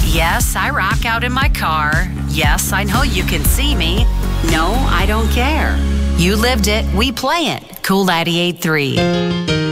Yes, I rock out in my car. Yes, I know you can see me. No, I don't care. You lived it. We play it. Cool 98.3.